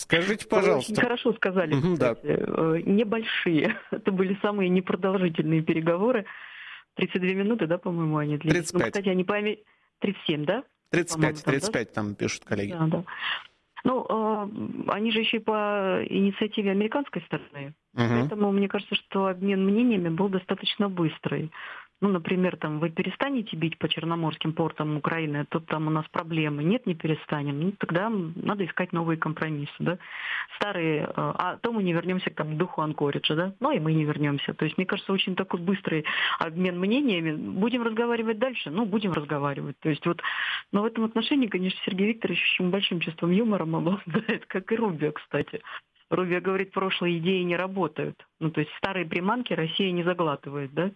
Скажите, Вы очень пожалуйста. хорошо сказали, Да. кстати. Небольшие. Это были самые непродолжительные переговоры. 32 минуты, да, по-моему, они длились. Ну, 35. кстати, они по 37, да? По-моему, 35, там, да? 35 там пишут коллеги. Да, да. Ну, они же еще и по инициативе американской стороны. Мгм. Поэтому мне кажется, что обмен мнениями был достаточно быстрый. Ну, например, там, вы перестанете бить по черноморским портам Украины, тут там у нас проблемы. Нет, не перестанем. Ну, тогда надо искать новые компромиссы, да. Старые, а то мы не вернемся к духу Анкориджа, да. Ну, и мы не вернемся. То есть, мне кажется, очень такой быстрый обмен мнениями. Будем разговаривать дальше? Ну, будем разговаривать. То есть, вот, но в этом отношении, конечно, Сергей Викторович очень большим чувством юмора обладает, как и Рубио, кстати. Рубио говорит, прошлые идеи не работают. Ну, то есть, старые приманки Россия не заглатывает, да.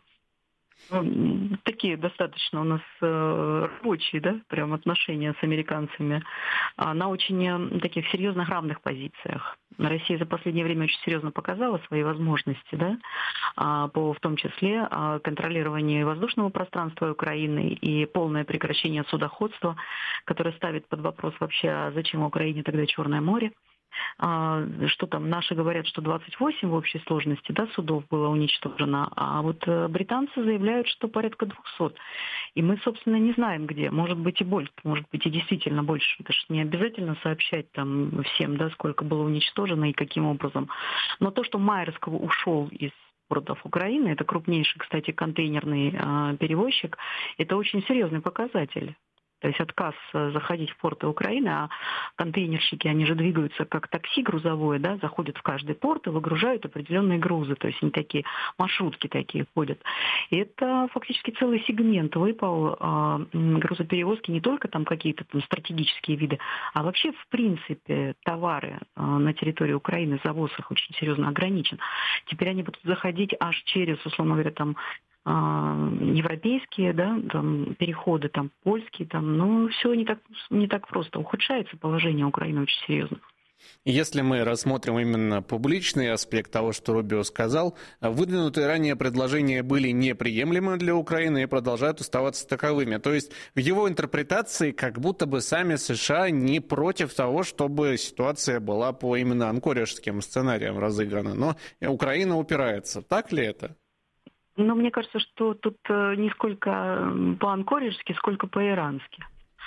Ну, такие достаточно у нас рабочие, да, прям отношения с американцами на очень таких серьезных равных позициях. Россия за последнее время очень серьезно показала свои возможности, да, по в том числе контролированию воздушного пространства Украины и полное прекращение судоходства, которое ставит под вопрос вообще, а зачем Украине тогда Черное море. Что там, наши говорят, что 28 в общей сложности, да, судов было уничтожено, а вот британцы заявляют, что порядка 200. И мы, собственно, не знаем где. Может быть и больше, может быть и действительно больше. Это же не обязательно сообщать там всем, да, сколько было уничтожено и каким образом. Но то, что Майерск ушел из портов Украины, это крупнейший, кстати, контейнерный перевозчик, это очень серьезный показатель. То есть отказ заходить в порты Украины, а контейнерщики, они же двигаются как такси грузовое, да, заходят в каждый порт и выгружают определенные грузы. То есть они такие, маршрутки такие ходят. И это фактически целый сегмент выпал грузоперевозки, не только там какие-то там стратегические виды, а вообще, в принципе, товары на территории Украины, завоз их очень серьезно ограничен. Теперь они будут заходить аж через, условно говоря, там, европейские, да, там, переходы, там, польские, там, ну, все не так просто. Ухудшается положение Украины очень серьезно. Если мы рассмотрим именно публичный аспект того, что Рубио сказал, выдвинутые ранее предложения были неприемлемы для Украины и продолжают оставаться таковыми. То есть в его интерпретации как будто бы сами США не против того, чтобы ситуация была по именно анкориджским сценариям разыграна, но Украина упирается. Так ли это? Но мне кажется, что тут не сколько по-анкориджски, сколько по-ирански.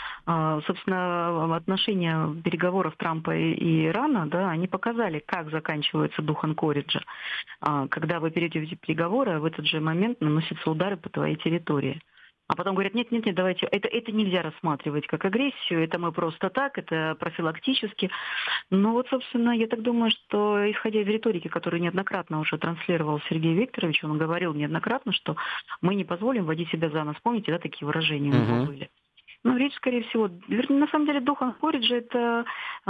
Собственно, отношения переговоров Трампа и Ирана, да, они показали, как заканчивается дух Анкориджа. Когда вы берете эти переговоры, в этот же момент наносятся удары по твоей территории. А потом говорят, нет, давайте, это нельзя рассматривать как агрессию, это мы просто так, это профилактически. Ну вот, собственно, я так думаю, что, исходя из риторики, которую неоднократно уже транслировал Сергей Викторович, он говорил неоднократно, что мы не позволим вводить себя за нос. Помните, да, такие выражения у него были? Ну, речь, скорее всего, на самом деле, дух Анкориджа — это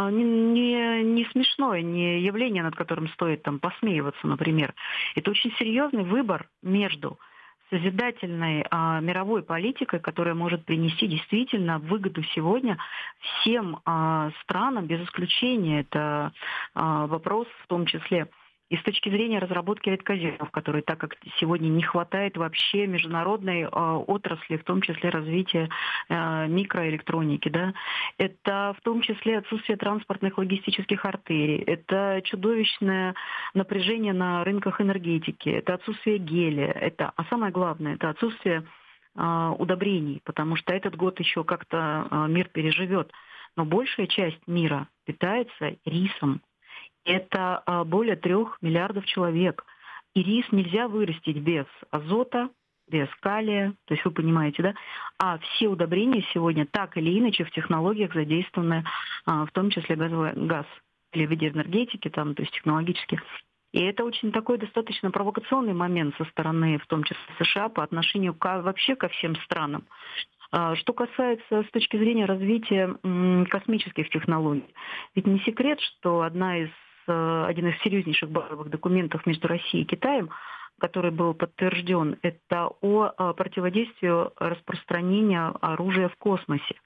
не смешное, не явление, над которым стоит там посмеиваться, например. Это очень серьезный выбор между созидательной мировой политикой, которая может принести действительно выгоду сегодня всем странам, без исключения. Это вопрос в том числе и с точки зрения разработки редкоземов, которые, так как сегодня не хватает вообще международной отрасли, в том числе развития микроэлектроники, да, это в том числе отсутствие транспортных логистических артерий, это чудовищное напряжение на рынках энергетики, это отсутствие гелия, а самое главное, это отсутствие удобрений, потому что этот год еще как-то мир переживет, но большая часть мира питается рисом. Это более 3 миллиардов человек. И рис нельзя вырастить без азота, без калия, то есть вы понимаете, да? А все удобрения сегодня так или иначе в технологиях задействованы, в том числе газ или в виде энергетики, там, то есть технологических. И это очень такой достаточно провокационный момент со стороны, в том числе США, по отношению вообще ко всем странам. Что касается с точки зрения развития космических технологий, ведь не секрет, что один из серьезнейших базовых документов между Россией и Китаем, который был подтвержден, это о противодействии распространения оружия в космосе.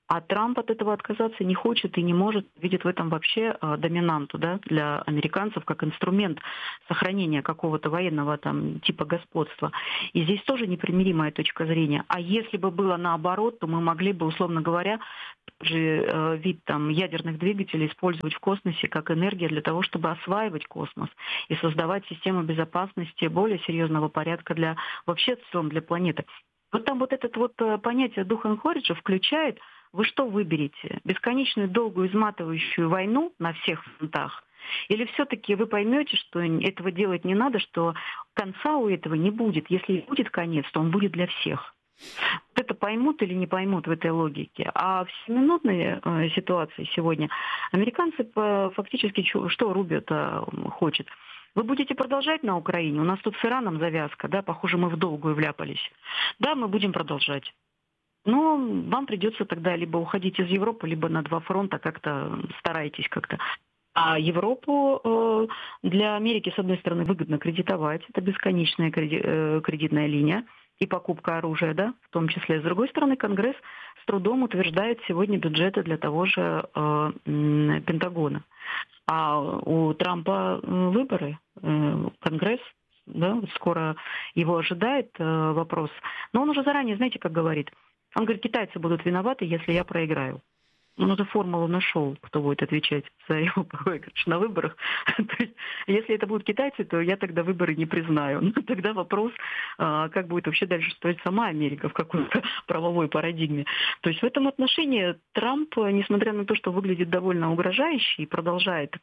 А Трамп от этого отказаться не хочет и не может, видит в этом вообще доминанту, да, для американцев как инструмент сохранения какого-то военного там типа господства. И здесь тоже непримиримая точка зрения. А если бы было наоборот, то мы могли бы, условно говоря, тот же вид там ядерных двигателей использовать в космосе как энергия для того, чтобы осваивать космос и создавать систему безопасности более серьезного порядка для вообще в целом для планеты. Вот там вот это вот понятие духа Энхориджа включает: вы что выберете? Бесконечную, долгую, изматывающую войну на всех фронтах? Или все-таки вы поймете, что этого делать не надо, что конца у этого не будет? Если и будет конец, то он будет для всех. Вот это поймут или не поймут в этой логике. А в 7-минутной ситуации сегодня американцы фактически что Рубио хочет? Вы будете продолжать на Украине? У нас тут с Ираном завязка, да, похоже, мы в долгую вляпались. Да, мы будем продолжать. Но вам придется тогда либо уходить из Европы, либо на два фронта как-то старайтесь как-то. А Европу для Америки, с одной стороны, выгодно кредитовать. Это бесконечная кредитная линия и покупка оружия, да, в том числе. С другой стороны, Конгресс с трудом утверждает сегодня бюджеты для того же Пентагона. А у Трампа выборы, Конгресс, да, скоро его ожидает вопрос. Но он уже заранее, знаете, как говорит, он говорит, китайцы будут виноваты, если я проиграю. Он уже формулу нашел, кто будет отвечать за его проигрыш на выборах. То есть, если это будут китайцы, то я тогда выборы не признаю. Но тогда вопрос, как будет вообще дальше строить сама Америка в какой-то правовой парадигме. То есть в этом отношении Трамп, несмотря на то, что выглядит довольно угрожающе и продолжает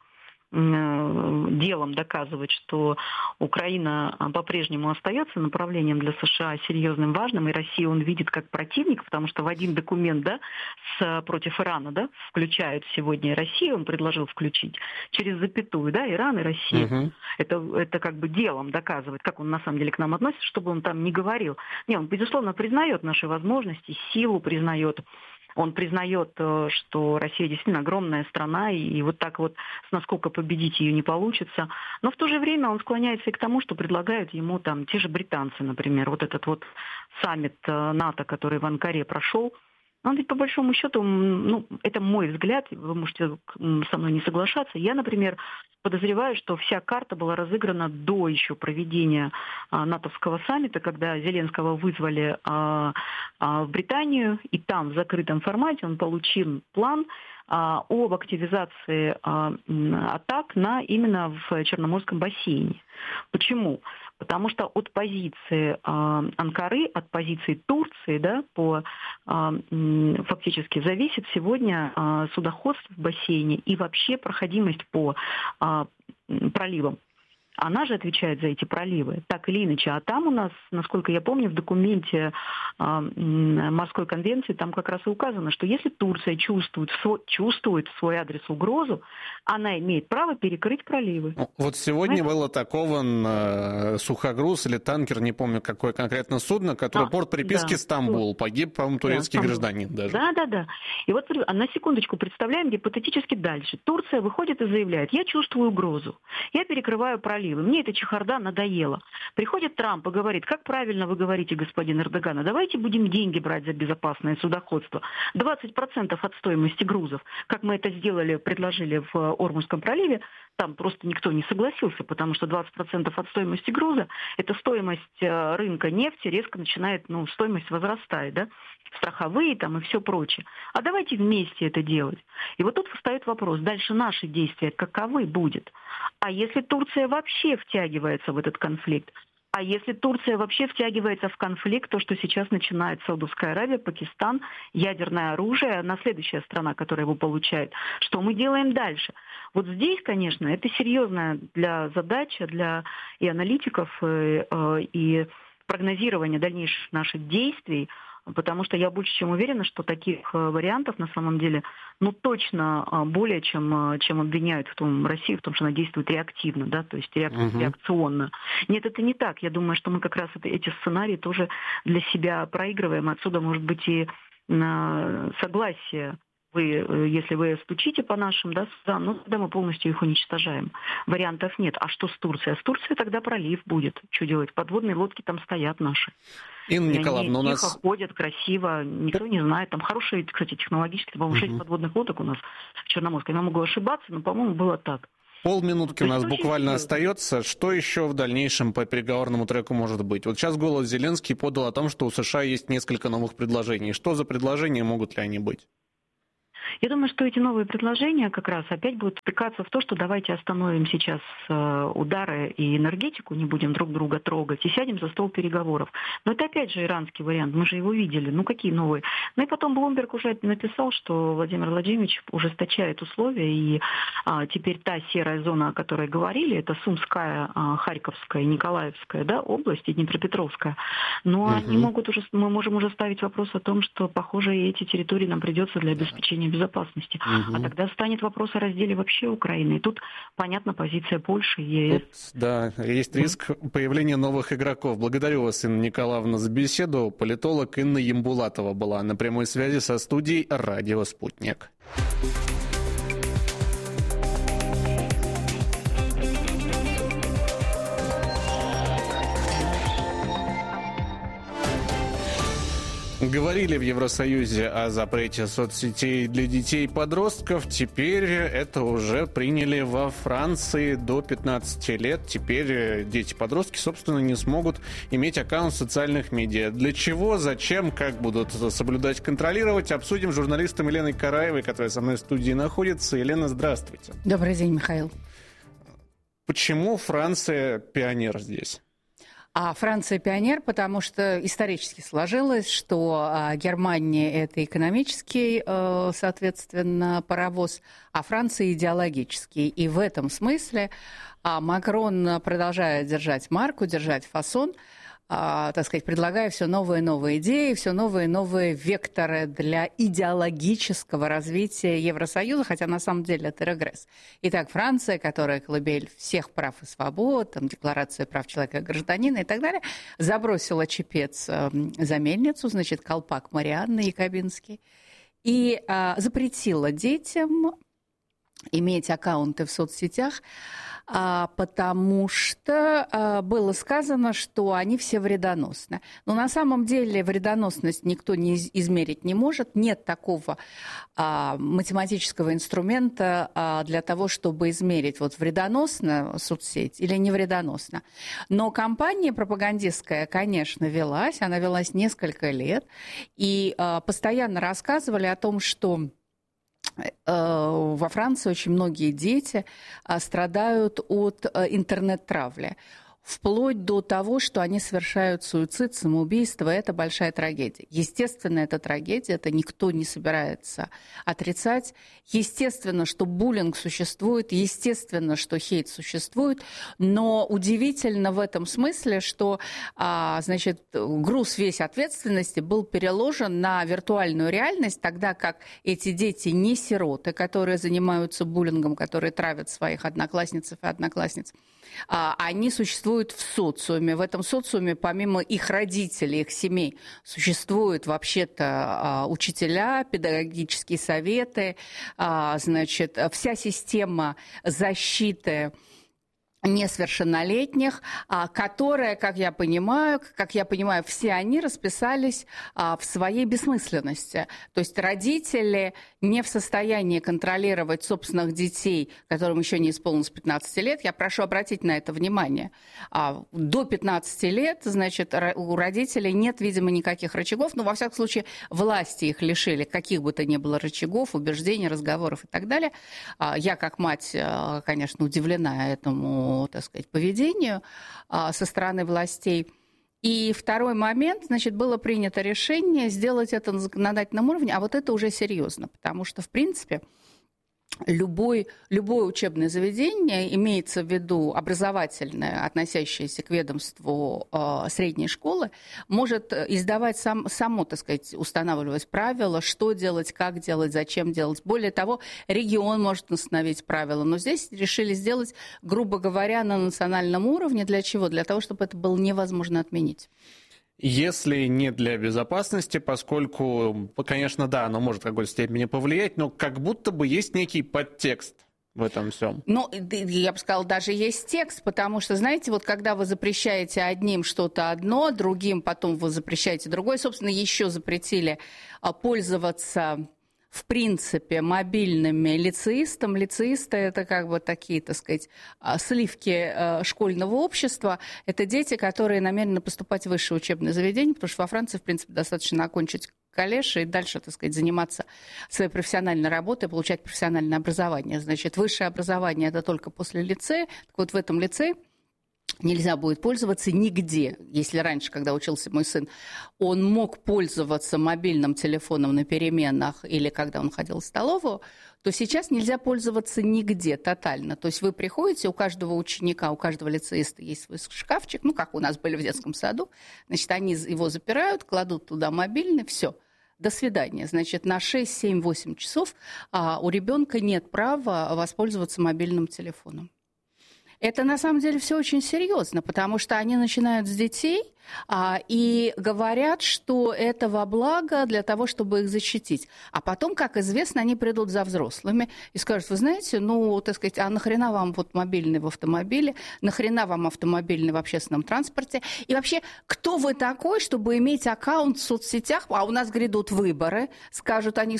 делом доказывать, что Украина по-прежнему остается направлением для США серьезным, важным, и Россию он видит как противник, потому что в один документ, да, против Ирана, да, включают сегодня Россию, он предложил включить через запятую, да, Иран и Россия. Угу. Это как бы делом доказывает, как он на самом деле к нам относится, чтобы он там не говорил. Не, он, безусловно, признает наши возможности, силу признает. Он признает, что Россия действительно огромная страна, и вот так вот насколько победить ее не получится. Но в то же время он склоняется и к тому, что предлагают ему там те же британцы, например. Вот этот вот саммит НАТО, который в Анкаре прошел, он ведь по большому счету, ну, это мой взгляд, вы можете со мной не соглашаться. Я, например, подозреваю, что вся карта была разыграна до еще проведения натовского саммита, когда Зеленского вызвали в Британию, и там в закрытом формате он получил план об активизации атак именно в Черноморском бассейне. Почему? Потому что от позиции Анкары, от позиции Турции, да, фактически зависит сегодня судоходство в бассейне и вообще проходимость по проливам. Она же отвечает за эти проливы, так или иначе. А там у нас, насколько я помню, в документе морской конвенции там как раз и указано, что если Турция чувствует в свой адрес угрозу, она имеет право перекрыть проливы. Вот сегодня был атакован сухогруз или танкер, не помню, какое конкретно судно, которое порт приписки Стамбул. Погиб, по-моему, турецкий гражданин даже. Да. И вот на секундочку представляем гипотетически дальше. Турция выходит и заявляет, я чувствую угрозу, я перекрываю проливы. Мне эта чехарда надоела. Приходит Трамп и говорит, как правильно вы говорите, господин Эрдоган, давайте будем деньги брать за безопасное судоходство. 20% от стоимости грузов, как мы это предложили в Ормузском проливе, там просто никто не согласился, потому что 20% от стоимости груза, это стоимость рынка нефти резко начинает, стоимость возрастает, да, страховые там и все прочее. А давайте вместе это делать. И вот тут встает вопрос, дальше наши действия каковы будет? А если Турция вообще втягивается в этот конфликт? А если Турция вообще втягивается в конфликт, то, что сейчас начинает Саудовская Аравия, Пакистан, ядерное оружие, она следующая страна, которая его получает, что мы делаем дальше? Вот здесь, конечно, это серьезная задача для и аналитиков, и прогнозирования дальнейших наших действий, потому что я больше чем уверена, что таких вариантов на самом деле, точно более чем обвиняют Россию в том, что она действует реактивно, да, то есть реакционно. Нет, это не так. Я думаю, что мы как раз эти сценарии тоже для себя проигрываем. Отсюда, может быть, и согласие если вы стучите по нашим, да, судам, ну, тогда мы полностью их уничтожаем. Вариантов нет. А что с Турцией? А с Турцией тогда пролив будет. Что делать? Подводные лодки там стоят наши. Инна И Николаевна, они у тихо нас... ходят, красиво, никто не знает. Там хорошие, кстати, технологически, по-моему, 6 подводных лодок у нас в Черноморске. Я могу ошибаться, но, по-моему, было так. Полминутки у нас буквально серьезно. остается. Что еще в дальнейшем по переговорному треку может быть? Вот сейчас голос Зеленский подал о том, что у США есть несколько новых предложений. Что за предложения, могут ли они быть? Я думаю, что эти новые предложения как раз опять будут втыкаться в то, что давайте остановим сейчас удары и энергетику, не будем друг друга трогать, и сядем за стол переговоров. Но это опять же иранский вариант, мы же его видели. Ну какие новые? Ну и потом Блумберг уже написал, что Владимир Владимирович ужесточает условия, и теперь та серая зона, о которой говорили, это Сумская, Харьковская, Николаевская, да, область и Днепропетровская. Но они могут уже, мы можем уже ставить вопрос о том, что, похоже, и эти территории нам придется для обеспечения безопасности. А тогда станет вопрос о разделе вообще Украины. И тут понятна позиция Польши и ЕС. Тут, да, есть риск появления новых игроков. Благодарю вас, Инна Николаевна, за беседу. Политолог Инна Ямбулатова была на прямой связи со студией «Радио Спутник». Говорили в Евросоюзе о запрете соцсетей для детей и подростков. Теперь это уже приняли во Франции до 15 лет. Теперь дети-подростки, собственно, не смогут иметь аккаунт в социальных медиа. Для чего, зачем, как будут соблюдать, контролировать, обсудим с журналистом Еленой Караевой, которая со мной в студии находится. Елена, здравствуйте. Добрый день, Михаил. Почему Франция пионер здесь? А Франция пионер, потому что исторически сложилось, что Германия – это экономический, соответственно, паровоз, а Франция – идеологический. И в этом смысле Макрон продолжает держать марку, держать фасон, так сказать, предлагая все новые и новые идеи, все новые и новые векторы для идеологического развития Евросоюза, хотя на самом деле это регресс. Итак, Франция, которая колыбель всех прав и свобод, там, Декларация прав человека и гражданина и так далее, забросила чепец за мельницу, значит, колпак Марианны Якобинский, и запретила детям иметь аккаунты в соцсетях, потому что было сказано, что они все вредоносны. Но на самом деле вредоносность никто не измерить не может. Нет такого математического инструмента для того, чтобы измерить, вот вредоносна соцсеть или не вредоносна. Но кампания пропагандистская, конечно, велась. Она велась несколько лет. И постоянно рассказывали о том, что во Франции очень многие дети страдают от интернет-травли. Вплоть до того, что они совершают суицид, самоубийство. Это большая трагедия. Естественно, это трагедия, это никто не собирается отрицать. Естественно, что буллинг существует, естественно, что хейт существует, но удивительно в этом смысле, что значит, груз весь ответственности был переложен на виртуальную реальность, тогда как эти дети не сироты, которые занимаются буллингом, которые травят своих одноклассниц и одноклассниц, они существуют в социуме. В этом социуме, помимо их родителей, их семей, существуют вообще-то учителя, педагогические советы, значит, вся система защиты несовершеннолетних, которые, как я понимаю, все они расписались в своей бессмысленности. То есть родители не в состоянии контролировать собственных детей, которым еще не исполнилось 15 лет. Я прошу обратить на это внимание. До 15 лет, значит, у родителей нет, видимо, никаких рычагов, но, во всяком случае, власти их лишили каких бы то ни было рычагов, убеждений, разговоров и так далее. Я, как мать, конечно, удивлена этому, так сказать, поведению со стороны властей. И второй момент, значит, было принято решение сделать это на законодательном уровне, а вот это уже серьезно, потому что, в принципе, любое учебное заведение, имеется в виду образовательное, относящееся к ведомству средней школы, может издавать само, так сказать, устанавливать правила, что делать, как делать, зачем делать. Более того, регион может установить правила. Но здесь решили сделать, грубо говоря, на национальном уровне. Для чего? Для того, чтобы это было невозможно отменить. Если не для безопасности, поскольку, конечно, да, оно может в какой-то степени повлиять, но как будто бы есть некий подтекст в этом всем. Ну, я бы сказала, даже есть текст, потому что, знаете, вот когда вы запрещаете одним что-то одно, другим потом вы запрещаете другое, собственно, еще запретили пользоваться, в принципе, мобильными лицеистам. Лицеисты – это как бы такие, так сказать, сливки школьного общества. Это дети, которые намерены поступать в высшее учебное заведение, потому что во Франции, в принципе, достаточно окончить колледж и дальше, так сказать, заниматься своей профессиональной работой, получать профессиональное образование. Значит, высшее образование – это только после лицея. Так вот, в этом лицее нельзя будет пользоваться нигде. Если раньше, когда учился мой сын, он мог пользоваться мобильным телефоном на переменах или когда он ходил в столовую, то сейчас нельзя пользоваться нигде тотально. То есть вы приходите, у каждого ученика, у каждого лицеиста есть свой шкафчик, ну, как у нас были в детском саду, значит, они его запирают, кладут туда мобильный, все. До свидания. Значит, на 6, 7, 8 часов у ребенка нет права воспользоваться мобильным телефоном. Это на самом деле все очень серьезно, потому что они начинают с детей и говорят, что это во благо для того, чтобы их защитить. А потом, как известно, они придут за взрослыми и скажут: вы знаете, ну, так сказать, а нахрена вам вот мобильный в автомобиле, нахрена вам автомобильный в общественном транспорте? И вообще, кто вы такой, чтобы иметь аккаунт в соцсетях? А у нас грядут выборы, скажут они,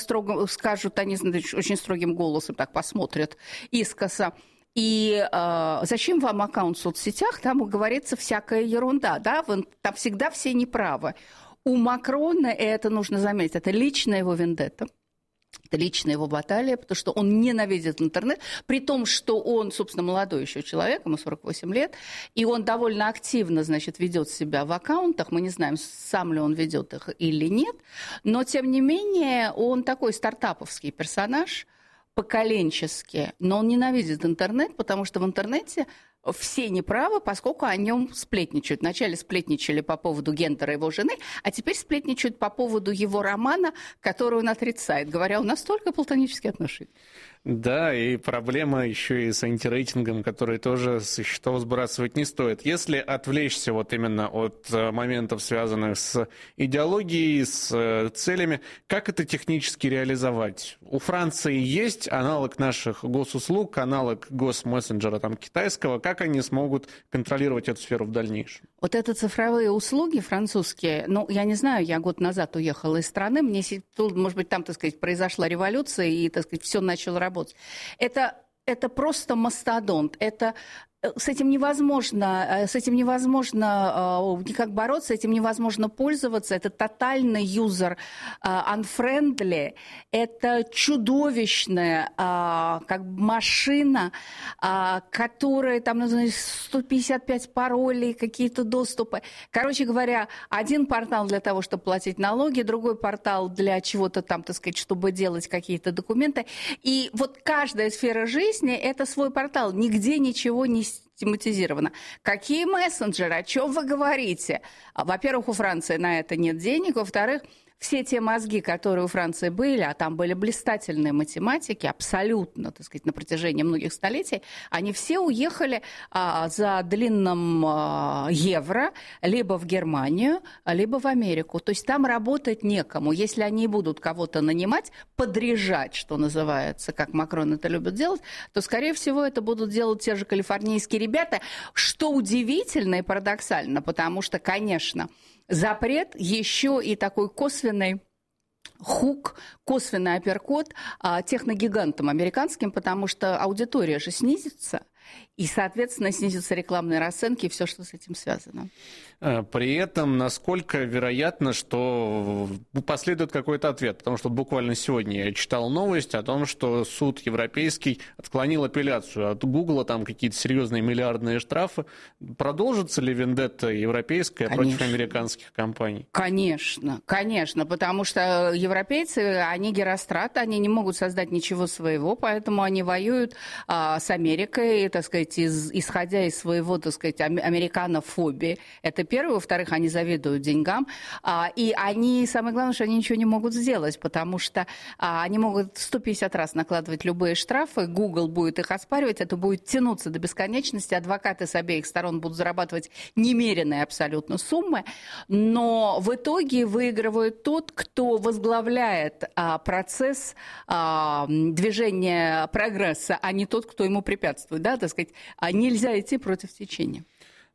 значит, очень строгим голосом, так посмотрят искоса. И зачем вам аккаунт в соцсетях? Там говорится всякая ерунда, да? Там всегда все неправы. У Макрона, и это нужно заметить, это личная его вендетта. Это личная его баталия, потому что он ненавидит интернет, при том, что он, собственно, молодой еще человек, ему 48 лет, и он довольно активно, значит, ведет себя в аккаунтах. Мы не знаем, сам ли он ведет их или нет, но, тем не менее, он такой стартаповский персонаж, поколенчески, но он ненавидит интернет, потому что в интернете все неправы, поскольку о нем сплетничают. Вначале сплетничали по поводу гендера его жены, а теперь сплетничают по поводу его романа, который он отрицает, говоря: у нас только платонические отношения. Да, и проблема еще и с антирейтингом, который тоже со счетов сбрасывать не стоит. Если отвлечься вот именно от моментов, связанных с идеологией, с целями, как это технически реализовать? У Франции есть аналог наших госуслуг, аналог госмессенджера там, китайского. Как они смогут контролировать эту сферу в дальнейшем? Вот это цифровые услуги французские, ну, я не знаю, я год назад уехала из страны, мне, может быть, там, так сказать, произошла революция, и, так сказать, все начало работать. Это просто мастодонт. С этим невозможно никак бороться, с этим невозможно пользоваться. Это тотальный юзер unfriendly. Это чудовищная как бы машина, которая там, ну, 155 паролей, какие-то доступы. Короче говоря, один портал для того, чтобы платить налоги, другой портал для чего-то там, так сказать, чтобы делать какие-то документы. И вот каждая сфера жизни – это свой портал. Нигде ничего не систематизировано. Какие мессенджеры? О чем вы говорите? Во-первых, у Франции на это нет денег. Во-вторых, все те мозги, которые у Франции были, а там были блистательные математики, абсолютно, так сказать, на протяжении многих столетий, они все уехали за длинным евро либо в Германию, либо в Америку. То есть там работать некому. Если они будут кого-то нанимать, подряжать, что называется, как Макрон это любит делать, то, скорее всего, это будут делать те же калифорнийские ребята, что удивительно и парадоксально, потому что, конечно, запрет еще и такой косвенный хук, косвенный апперкот техногигантам американским, потому что аудитория же снизится, и, соответственно, снизятся рекламные расценки и все, что с этим связано. При этом, насколько вероятно, что последует какой-то ответ? Потому что буквально сегодня я читал новость о том, что суд европейский отклонил апелляцию от Гугла, там какие-то серьезные миллиардные штрафы. Продолжится ли вендетта европейская против американских компаний? Конечно, конечно, потому что европейцы, они геростраты, они не могут создать ничего своего, поэтому они воюют с Америкой. так сказать, исходя из своего, так сказать, американофобии. Это первое. Во-вторых, они завидуют деньгам. И они, самое главное, что они ничего не могут сделать, потому что они могут 150 раз накладывать любые штрафы, Google будет их оспаривать, это будет тянуться до бесконечности, адвокаты с обеих сторон будут зарабатывать немеренные абсолютно суммы, но в итоге выигрывает тот, кто возглавляет процесс движения прогресса, а не тот, кто ему препятствует. Да, так сказать, нельзя идти против течения.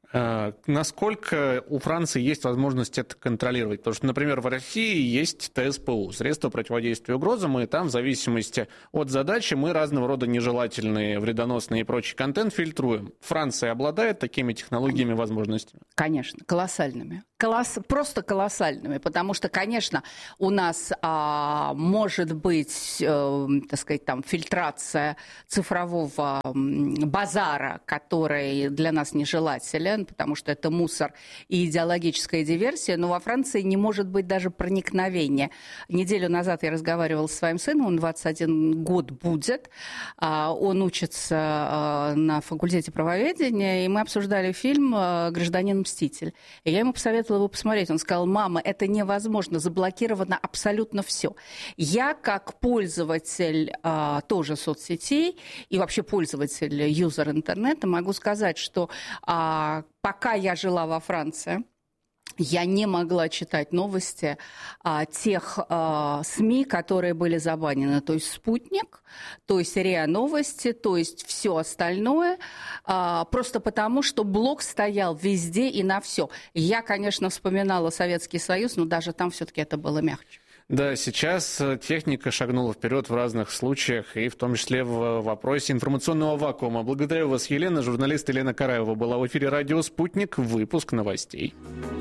Насколько у Франции есть возможность это контролировать? Потому что, например, в России есть ТСПУ, средства противодействия угрозам, и там в зависимости от задачи мы разного рода нежелательные, вредоносные и прочий контент фильтруем. Франция обладает такими технологиями, возможностями? Конечно, колоссальными. Просто колоссальными, потому что, конечно, у нас может быть, так сказать, там фильтрация цифрового базара, который для нас нежелателен, потому что это мусор и идеологическая диверсия, но во Франции не может быть даже проникновения. Неделю назад я разговаривала с своим сыном, он 21 год будет, он учится на факультете правоведения, и мы обсуждали фильм «Гражданин-мститель». И я ему посоветовала его посмотреть. Он сказал: мама, это невозможно, заблокировано абсолютно все. Я, как пользователь тоже соцсетей и вообще пользователь, юзер интернета, могу сказать, что пока я жила во Франции, я не могла читать новости тех СМИ, которые были забанены. То есть «Спутник», то есть РИА Новости, то есть все остальное. Просто потому, что блок стоял везде и на все. Я, конечно, вспоминала Советский Союз, но даже там все-таки это было мягче. Да, сейчас техника шагнула вперед в разных случаях, и в том числе в вопросе информационного вакуума. Благодарю вас, Елена. Журналист Елена Караева была в эфире радио «Спутник». Выпуск новостей.